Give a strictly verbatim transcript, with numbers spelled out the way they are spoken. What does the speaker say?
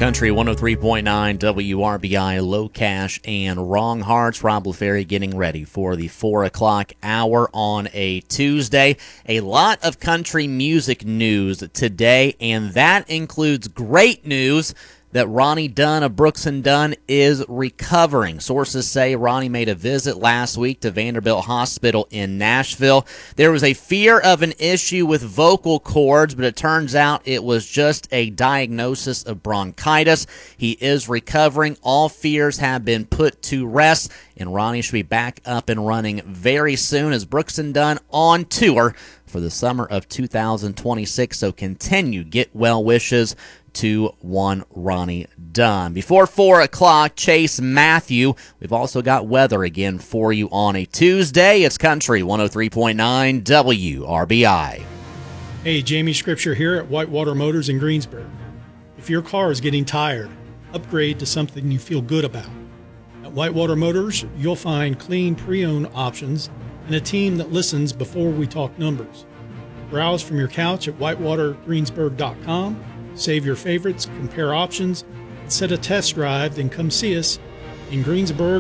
Country one oh three point nine W R B I, Low Cash and Wrong Hearts. Rob LeFerry getting ready for the four o'clock hour on a Tuesday. A lot of country music news today, and that includes great news that Ronnie Dunn of Brooks and Dunn is recovering. Sources say Ronnie made a visit last week to Vanderbilt Hospital in Nashville. There was a fear of an issue with vocal cords, but it turns out it was just a diagnosis of bronchitis. He is recovering. All fears have been put to rest, and Ronnie should be back up and running very soon as Brooks and Dunn on tour for the summer of two thousand twenty-six. So continue get well wishes to one Ronnie Dunn. Before four o'clock, Chase Matthew. We've also got weather again for you on a Tuesday. It's Country one oh three point nine W R B I. Hey, Jamie Scripture here at Whitewater Motors in Greensburg. If your car is getting tired, upgrade to something you feel good about. At Whitewater Motors, you'll find clean pre-owned options and a team that listens before we talk numbers. Browse from your couch at whitewater greensburg dot com. Save your favorites, compare options, and set a test drive, then come see us in Greensburg